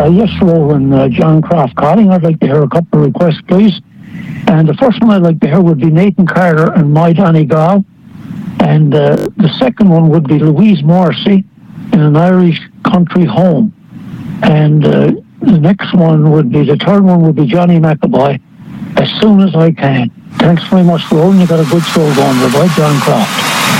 Yes, Rowan, John Croft calling. I'd like to hear a couple of requests, please. And the first one I'd like to hear would be Nathan Carter and My Donegal. And the second one would be Louise Morrissey in An Irish Country Home. And the third one would be Johnny McAvoy, As Soon As I Can. Thanks very much, Rowan. You got a good show going. Goodbye, John Croft.